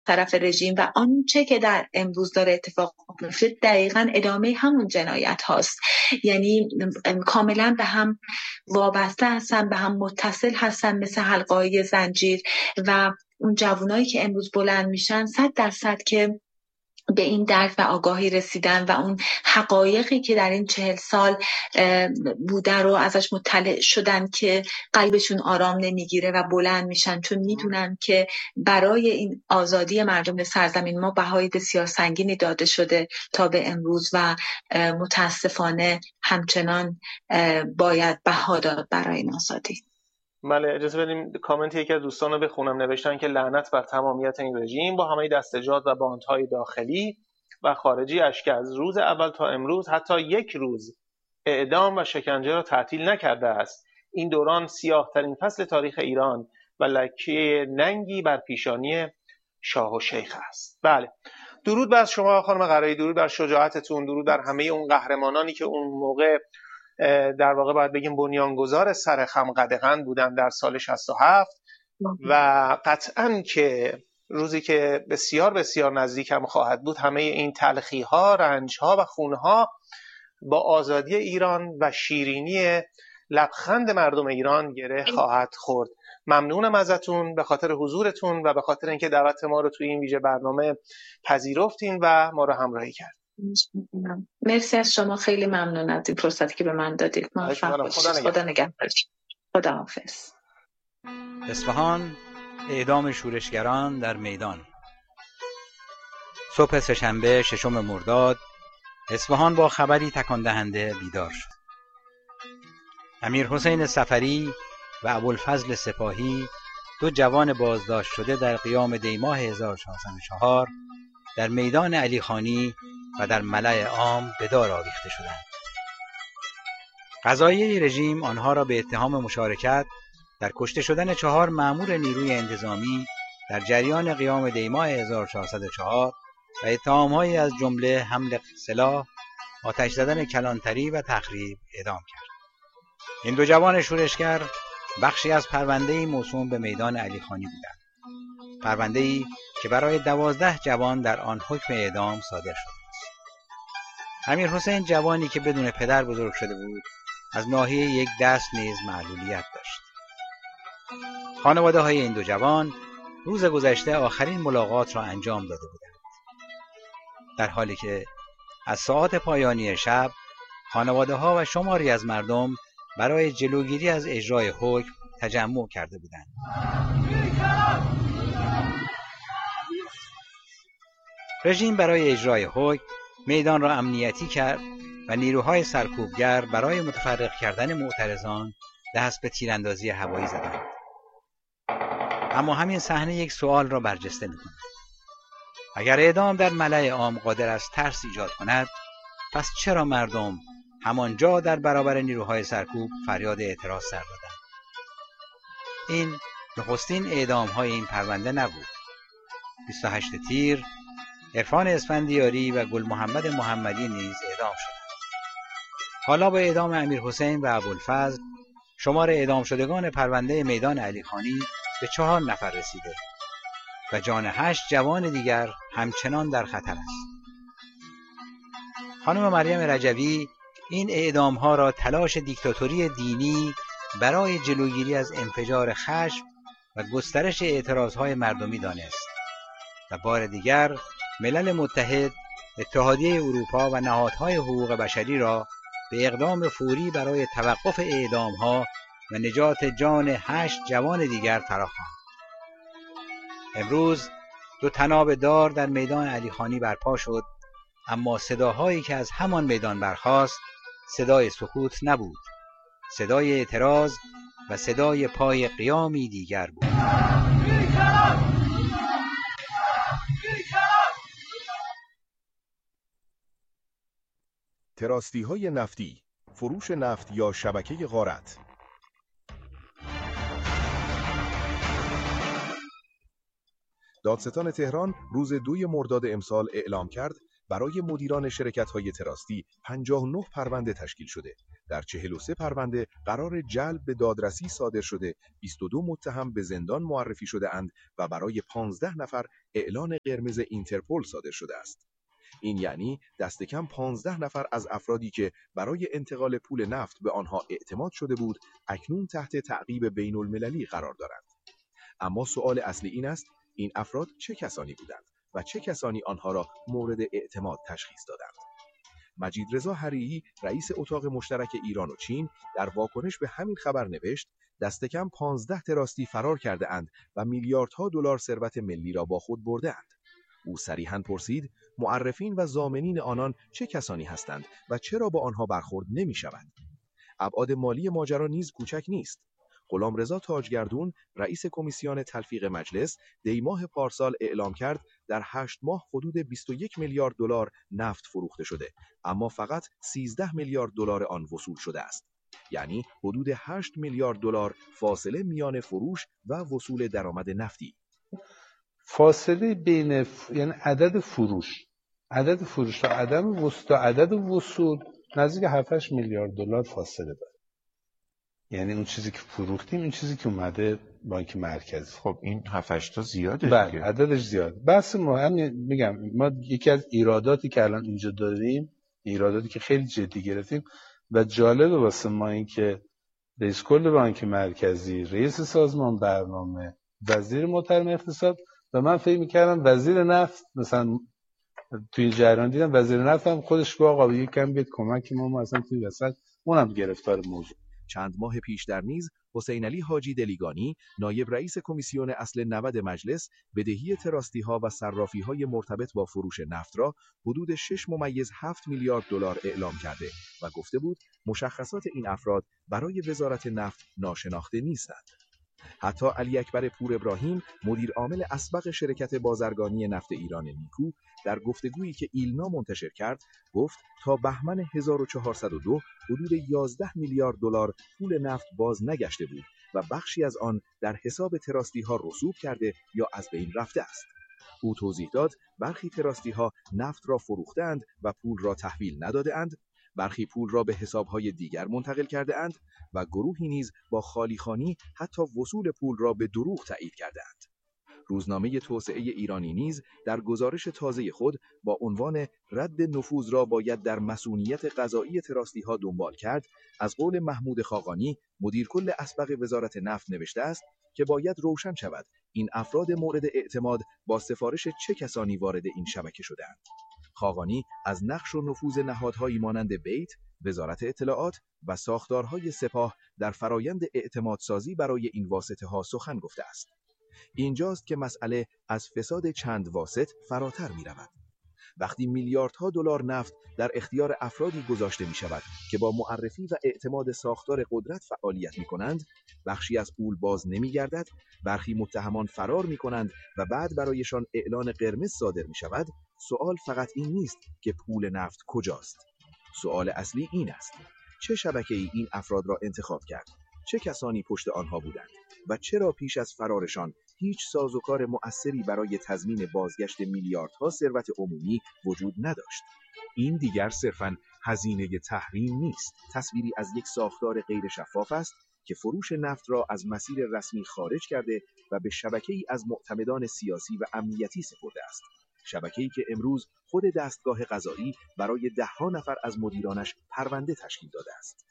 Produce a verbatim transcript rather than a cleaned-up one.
طرف رژیم و آنچه که در امروز داره اتفاق میفته دقیقاً ادامه همون جنایت هاست. یعنی کاملا به هم وابسته هستن، به هم متصل هستن مثل حلقه‌های زنجیر و اون جوانایی که امروز بلند میشن صد درصد که به این درک و آگاهی رسیدن و اون حقایقی که در این چهل سال بوده رو ازش مطلع شدن که قلبشون آرام نمیگیره و بلند میشن، چون میدونن که برای این آزادی مردم سرزمین ما بهای بسیار سنگینی داده شده تا به امروز و متاسفانه همچنان باید بها داد برای این آزادی. بله، اجازه بدیم کامنت یکی از دوستان رو بخونم. نوشتن که لعنت بر تمامیت این رژیم با همه دستجات و باندهای داخلی و خارجی اش که از روز اول تا امروز حتی یک روز اعدام و شکنجه را تعطیل نکرده است. این دوران سیاه ترین فصل تاریخ ایران و لکه ننگی بر پیشانی شاه و شیخ است. بله، درود بر شما خانم قرایی، درود بر شجاعتتون، درود بر همه اون قهرمانانی که اون موقع در واقع باید بگیم بنیانگذار سرخم قدغن بودن در سال شصت و هفت و قطعاً که روزی که بسیار بسیار نزدیک هم خواهد بود همه این تلخی ها، رنج ها و خون ها با آزادی ایران و شیرینی لبخند مردم ایران گره خواهد خورد. ممنونم ازتون به خاطر حضورتون و به خاطر اینکه دعوت ما رو توی این ویژه برنامه پذیرفتین و ما رو همراهی کرد. مرسی از شما، خیلی ممنون از این فرصتی که به من دادید. موفق باشید. خدا نگهدار. خدا حافظ. اصفهان، اعدام شورشگران در میدان. صبح سه‌شنبه ششم مرداد اصفهان با خبری تکان دهنده بیدار شد. امیر حسین صفری و ابوالفضل سپاهی، دو جوان بازداشت شده در قیام دیماه هزار و چهارصد و چهار در میدان علیخانی و در ملأ عام به دار آویخته شدند. قضاییه رژیم آنها را به اتهام مشارکت در کشته شدن چهار مأمور نیروی انتظامی در جریان قیام دیماه هزار و چهارصد و چهار و اتهام‌هایی از جمله حمل سلاح، آتش زدن کلانتری و تخریب اعدام کرد. این دو جوان شورشگر بخشی از پرونده‌ای موسوم به میدان علیخانی بودند. پرونده‌ای که برای دوازده جوان در آن حکم اعدام صادر شده است. امیر حسین جوانی که بدون پدر بزرگ شده بود، از ناحیه یک دست نیز معلولیت داشت. خانواده های این دو جوان روز گذشته آخرین ملاقات را انجام داده بودند. در حالی که از ساعات پایانی شب خانواده ها و شماری از مردم برای جلوگیری از اجرای حکم تجمع کرده بودند. رژیم برای اجرای حکم میدان را امنیتی کرد و نیروهای سرکوبگر برای متفرق کردن معترضان دست به تیراندازی هوایی زدند. اما همین صحنه یک سوال را برجسته می‌کند. اگر اعدام در ملأ عام قادر است ترس ایجاد کند، پس چرا مردم همانجا در برابر نیروهای سرکوب فریاد اعتراض سر دادند؟ این نخستین اعدام‌های این پرونده نبود. بیست و هشت تیر، عرفان اسفندیاری و گل محمد محمدی نیز اعدام شدند. حالا با اعدام امیر حسین و ابوالفضل شمار اعدام شدگان پرونده میدان علیخانی به چهار نفر رسیده و جان هشت جوان دیگر همچنان در خطر است. خانم مریم رجوی این اعدام‌ها را تلاش دیکتاتوری دینی برای جلوگیری از انفجار خشم و گسترش اعتراضهای مردمی دانست و بار دیگر ملل متحد، اتحادیه اروپا و نهادهای حقوق بشری را به اقدام فوری برای توقف اعدام‌ها و نجات جان هشت جوان دیگر فراخواند. امروز دو طناب دار در میدان علیخانی برپا شد، اما صداهایی که از همان میدان برخاست صدای سکوت نبود، صدای اعتراض و صدای پای قیامی دیگر بود. تراستی‌های نفتی، فروش نفت یا شبکه غارت. دادستان تهران روز دوی مرداد امسال اعلام کرد برای مدیران شرکت‌های تراستی پنجاه و نه پرونده تشکیل شده. در چهل و سه پرونده قرار جلب به دادرسی صادر شده، بیست و دو متهم به زندان معرفی شده اند و برای پانزده نفر اعلان قرمز اینترپل صادر شده است. این یعنی دست کم پانزده نفر از افرادی که برای انتقال پول نفت به آنها اعتماد شده بود، اکنون تحت تعقیب بین المللی قرار دارند. اما سؤال اصلی این است این افراد چه کسانی بودند و چه کسانی آنها را مورد اعتماد تشخیص دادند؟ مجید رضا حریری رئیس اتاق مشترک ایران و چین در واکنش به همین خبر نوشت دست کم پانزده تراستی فرار کرده اند و میلیاردها دلار ثروت ملی را با خود برده اند. او صریحاً پرسید معرفین و ضامنین آنان چه کسانی هستند و چرا با آنها برخورد نمی شود؟ ابعاد مالی ماجرا نیز کوچک نیست. غلامرضا تاجگردون رئیس کمیسیون تلفیق مجلس دی ماه پارسال اعلام کرد در هشت ماه حدود بیست و یک میلیارد دلار نفت فروخته شده، اما فقط سیزده میلیارد دلار آن وصول شده است. یعنی حدود هشت میلیارد دلار فاصله میان فروش و وصول درآمد نفتی. فاصله بین ف... یعنی عدد فروش عدد فروش تا عدد وصول تا عدد وصول نزدیک هفت هشت میلیارد دلار فاصله داره. یعنی اون چیزی که فروختیم این چیزی که اومده بانک مرکزی. خب این هفت هشت تا زیاده. بله عددش زیاد. بحث مهم میگم ما یکی از ایراداتی که الان اینجا داریم، ایراداتی که خیلی جدی گرفتیم و جالبه واسه ما این که رئیس کل بانک مرکزی، رئیس سازمان برنامه، وزیر محترم اقتصاد و من فکر می‌کردم وزیر نفت مثلا توی جریان دیدم وزیر نفت هم خودش با آقا یکم بیاد کمک ما ما اصلا توی وسط اونم گرفتار موضوع. چند ماه پیش در نیز حسین علی حاجی دلیگانی نایب رئیس کمیسیون اصل نود مجلس بدهی تراستی‌ها و صرافی‌های مرتبط با فروش نفت را حدود شش ممیز هفت میلیارد دلار اعلام کرده و گفته بود مشخصات این افراد برای وزارت نفت ناشناخته نیستند. حتی علی اکبر پور ابراهیم مدیر عامل اسبق شرکت بازرگانی نفت ایران نیکو در گفتگویی که ایلنا منتشر کرد گفت تا بهمن هزار و چهارصد و دو حدود یازده میلیارد دلار پول نفت باز نگشته بود و بخشی از آن در حساب تراستی‌ها رسوب کرده یا از بین رفته است. او توضیح داد برخی تراستی‌ها نفت را فروختند و پول را تحویل نداده‌اند، برخی پول را به حسابهای دیگر منتقل کرده اند و گروهی نیز با خالیخوانی حتی وصول پول را به دروغ تایید کرده اند. روزنامه توسعه ایرانی نیز در گزارش تازه خود با عنوان رد نفوذ را باید در مصونیت قضایی تراستی‌ها دنبال کرد، از قول محمود خاقانی مدیر کل اسبق وزارت نفت نوشته است که باید روشن شود این افراد مورد اعتماد با سفارش چه کسانی وارد این شبکه شده‌اند. خاقانی از نقش و نفوذ نهادهایی مانند بیت، وزارت اطلاعات و ساختارهای سپاه در فرایند اعتمادسازی برای این واسطه‌ها سخن گفته است. اینجاست که مسئله از فساد چند واسط فراتر می رود. وقتی میلیاردها دلار نفت در اختیار افرادی گذاشته می شود که با معرفی و اعتماد ساختار قدرت فعالیت می کنند، بخشی از پول باز نمی گردد، برخی متهمان فرار می کنند و بعد برایشان اعلان قرمز صادر می شود، سوال فقط این نیست که پول نفت کجاست. سوال اصلی این است: چه شبکه‌ای این افراد را انتخاب کرد؟ چه کسانی پشت آنها بودند؟ و چرا پیش از فرارشان هیچ سازوکار مؤثری برای تضمین بازگشت میلیاردها ثروت عمومی وجود نداشت؟ این دیگر صرفاً هزینه تحریم نیست، تصویری از یک ساختار غیر شفاف است که فروش نفت را از مسیر رسمی خارج کرده و به شبکه‌ای از معتمدان سیاسی و امنیتی سپرده است. شبکه‌ای که امروز خود دستگاه قضایی برای ده‌ها نفر از مدیرانش پرونده تشکیل داده است.